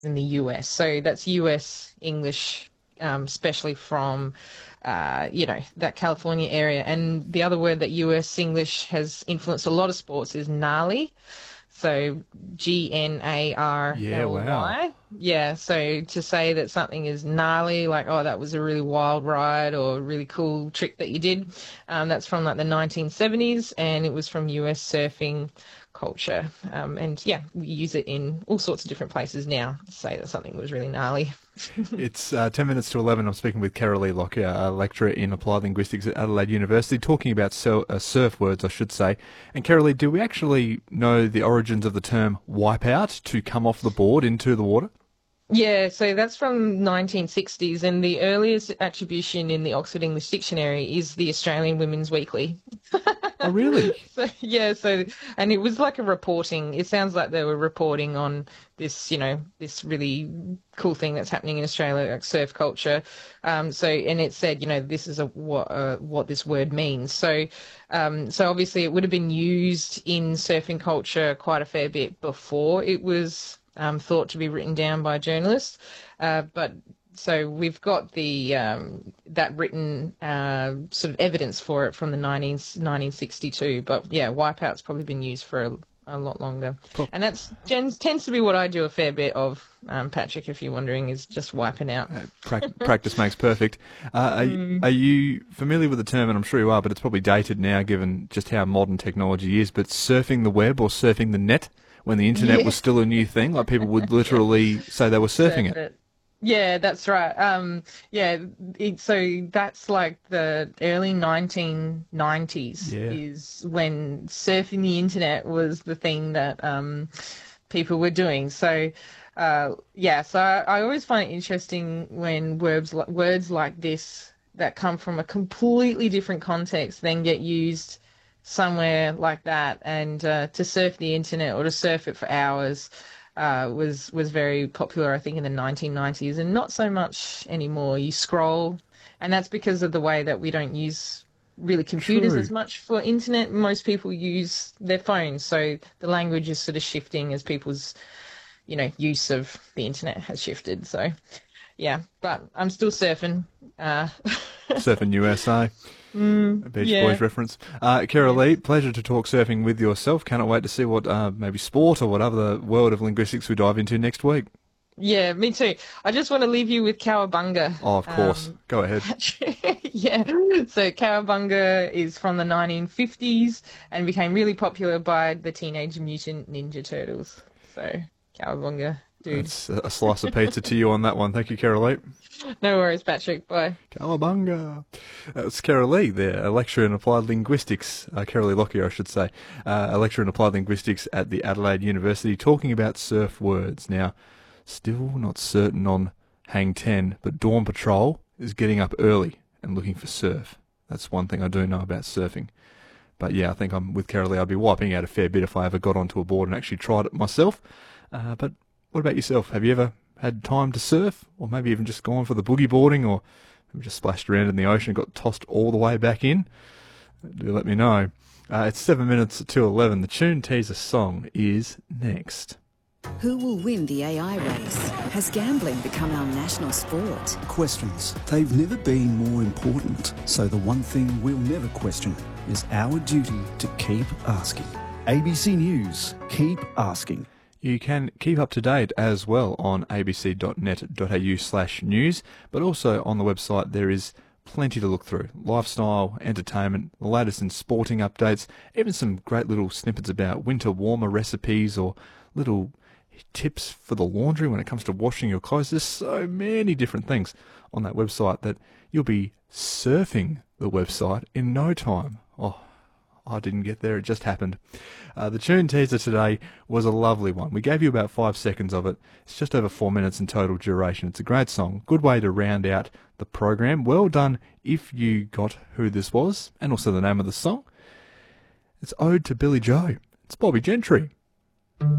in the US. So that's US English, especially from, that California area. And the other word that US English has influenced a lot of sports is gnarly. So Yeah, wow. Gnarly. Yeah. So to say that something is gnarly, like, oh, that was a really wild ride or a really cool trick that you did, that's from like the 1970s, and it was from US surfing culture. And yeah, we use it in all sorts of different places now to say that something was really gnarly. It's 10 minutes to 11. I'm speaking with Carolee Lockyer, a lecturer in applied linguistics at Adelaide University, talking about surf words, I should say. And Carolee, do we actually know the origins of the term wipeout, to come off the board into the water? Yeah, so that's from 1960s, and the earliest attribution in the Oxford English Dictionary is the Australian Women's Weekly. Oh, really? So yeah, and it was like a reporting. It sounds like they were reporting on this, this really cool thing that's happening in Australia, like surf culture. And it said, this is what this word means. So obviously it would have been used in surfing culture quite a fair bit before it was thought to be written down by journalists. But so we've got the that written sort of evidence for it from the 1962. But yeah, wipeout's probably been used for a lot longer. Cool. And tends to be what I do a fair bit of, Patrick, if you're wondering, is just wiping out. Practice makes perfect. Are you familiar with the term? And I'm sure you are, but it's probably dated now given just how modern technology is. But surfing the web or surfing the net, when the internet was still a new thing, like people would literally say they were surfing it. Yeah, that's right. So that's like the early 1990s Yeah. is when surfing the internet was the thing that people were doing. So I always find it interesting when words like this that come from a completely different context then get used somewhere like that. And to surf the internet or to surf it for hours was very popular, I think, in the 1990s, and not so much anymore. You scroll, and that's because of the way that we don't use really computers True. as much for internet. Most people use their phones, so the language is sort of shifting as people's, use of the internet has shifted. So, yeah, but I'm still surfing. Uh, Surfing USA. A Beach yeah, Boys reference. Carolee, pleasure to talk surfing with yourself. Cannot wait to see what maybe sport or whatever the world of linguistics we dive into next week. yeah, me too. I just want to leave you with Cowabunga. Oh, of course. Go ahead. Yeah. So Cowabunga is from the 1950s and became really popular by the Teenage Mutant Ninja Turtles. So Cowabunga, dude. It's a slice of pizza to you on that one. Thank you, Carolee. No worries, Patrick. Bye. Cowabunga. It's Carolee there, a lecturer in applied linguistics. Carolee Lockyer, I should say. A lecturer in applied linguistics at the Adelaide University, talking about surf words. Now, still not certain on Hang 10, but Dawn Patrol is getting up early and looking for surf. That's one thing I do know about surfing. But yeah, I think I'm with Carolee. I'd be wiping out a fair bit if I ever got onto a board and actually tried it myself. But what about yourself? Have you ever had time to surf, or maybe even just gone for the boogie boarding, or maybe just splashed around in the ocean and got tossed all the way back in? Do let me know. It's 7 minutes to 11. The Tune Teaser song is next. Who will win the AI race? Has gambling become our national sport? Questions. They've never been more important. So the one thing we'll never question is our duty to keep asking. ABC News. Keep asking. You can keep up to date as well on abc.net.au/news, but also on the website there is plenty to look through. Lifestyle, entertainment, the latest in sporting updates, even some great little snippets about winter warmer recipes or little tips for the laundry when it comes to washing your clothes. There's so many different things on that website that you'll be surfing the website in no time. Oh, I didn't get there, it just happened. The tune teaser today was a lovely one. We gave you about 5 seconds of it. It's just over 4 minutes in total duration. It's a great song. Good way to round out the program. Well done if you got who this was, and also the name of the song. It's Ode to Billy Joe. It's Bobby Gentry.